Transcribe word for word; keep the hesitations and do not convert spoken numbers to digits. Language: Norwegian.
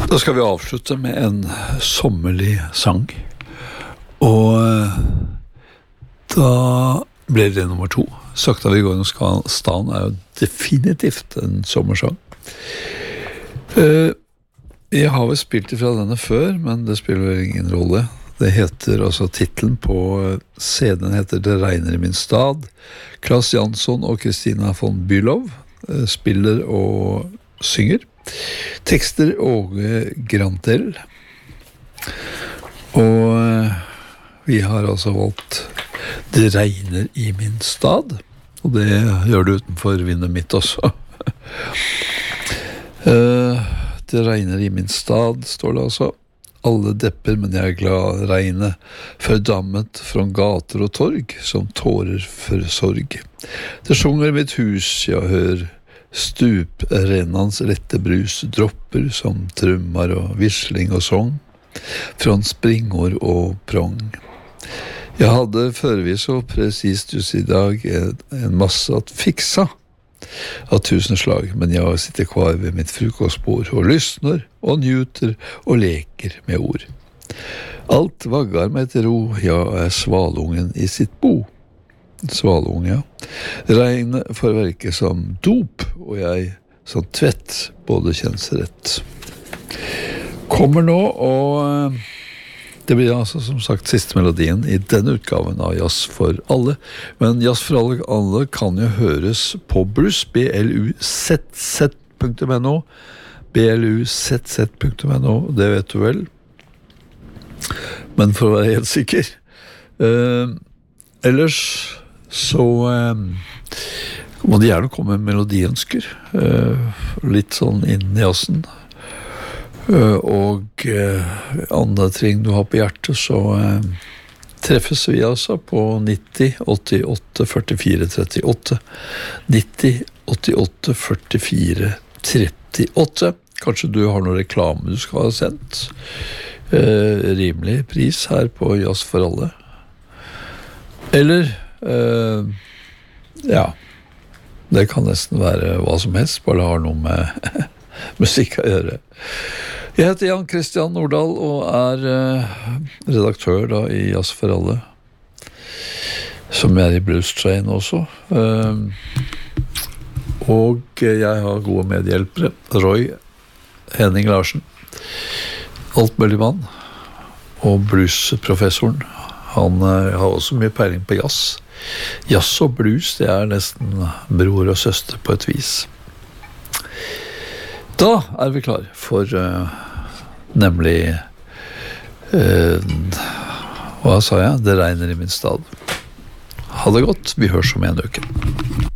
Da skal vi avslutte med en sommerlig sang. Og da ble det nummer to. Sakta vi går noen stan er jo definitivt en sommersang. Jeg har vel spilt ifra denne før, men det spiller vel ingen rolle. Det heter, altså titlen på C D-en heter Det regner i min stad. Claes Jansson og Kristina von Bülow spiller og synger. Tekster Åge Grantel. Og vi har altså valgt Det regner i min stad. Og det gjør det utenfor vinduet mitt også. Det regner i min stad, står det altså. Alle depper, men jeg er glad regnet fordammet fra gater og torg, som tårer for sorg. Det sjunger mitt hus, jeg hør stup, rennans lette brus, dropper som trummer og visling og sång, fra springor og prong. Jeg hadde førvis og presist just i dag en masse at fiksa av tusen slag, men jeg sitter kvar ved mitt frukostbord og lysner og njuter og leker med ord. Alt vaggar meg til ro, jeg er svalungen i sitt bo. Svalung, ja. Regnet får verke som dop, og jeg som tvett både kjennes rett. Kommer nå, og det blir altså som sagt siste melodien i denne utgaven av Jazz for alle. Men Jazz for alle, alle kan jo høres på Blues, b l u z z punktum n o, b l u z z punktum n o, det vet du vel. Men for å være helt sikker. Uh, ellers så uh, må de gjerne komme med melodiønsker. Uh, litt sånn inn i jazzen. Og eh, andre ting du har på hjertet, så eh, treffes vi altså på nitti åttiåtte førtifire trettiåtte. nitti åttiåtte førtifire trettiåtte. Kanskje du har noe reklame du skal ha sendt. Eh, rimelig pris her på Jazz for alle. Eller, eh, ja, det kan nesten være hva som helst, bare har noe med musikk å gjøre. Jeg heter Jan Christian Nordahl og er uh, redaktør da, i Jazz for alle, som er i Blues Train også. Uh, og jeg har gode medhjelpere. Roy Henning Larsen, altmuligmann, og bluesprofessoren. Han uh, har også mye peiling på jazz. Jazz og blues, det er nesten bror og søster på et vis. Da er vi klar for uh, nemlig uh, hva sa jeg? Det regner i min stad. Ha det godt, vi høres om en uke.